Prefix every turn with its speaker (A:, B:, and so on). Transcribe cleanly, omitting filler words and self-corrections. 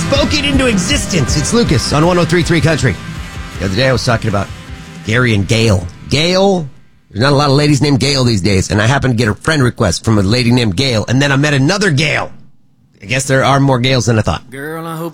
A: spoke it into existence. It's Lucas on 103.3 Country. The other day I was talking about Gary and Gail. Gail, there's not a lot of ladies named Gail these days, and I happened to get a friend request from a lady named Gail, and then I met another Gail. I guess there are more Gails than I thought.
B: Girl, I hope